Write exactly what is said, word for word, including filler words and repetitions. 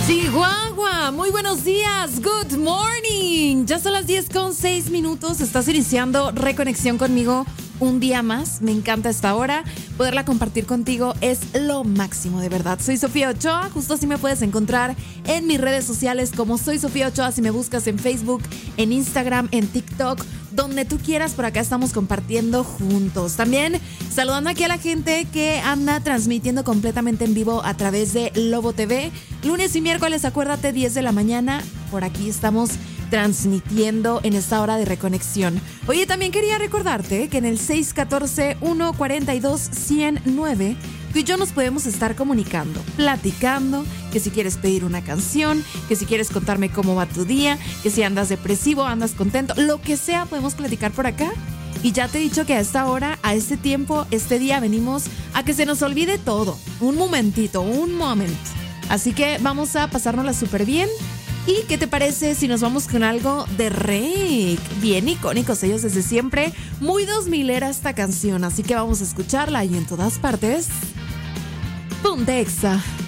Chihuahua, muy buenos días, good morning. Ya son las diez con seis minutos, estás iniciando Reconexión conmigo un día más. Me encanta esta hora, poderla compartir contigo es lo máximo, de verdad. Soy Sofía Ochoa, justo así me puedes encontrar en mis redes sociales como Soy Sofía Ochoa, si me buscas en Facebook, en Instagram, en TikTok, donde tú quieras. Por acá estamos compartiendo juntos. También saludando aquí a la gente que anda transmitiendo completamente en vivo a través de Lobo T V. Lunes y miércoles, acuérdate, diez de la mañana. Por aquí estamos transmitiendo en esta hora de reconexión. Oye, también quería recordarte que en el seis uno cuatro, uno cuatro dos, uno cero nueve tú y yo nos podemos estar comunicando, platicando, que si quieres pedir una canción, que si quieres contarme cómo va tu día, que si andas depresivo, andas contento, lo que sea, podemos platicar por acá. Y ya te he dicho que a esta hora, a este tiempo, este día venimos a que se nos olvide todo. Un momentito, un moment. Así que vamos a pasárnosla súper bien. ¿Y qué te parece si nos vamos con algo de Rake? Bien icónicos ellos desde siempre. Muy dos milera esta canción, así que vamos a escucharla y en todas partes. Ponte Exa.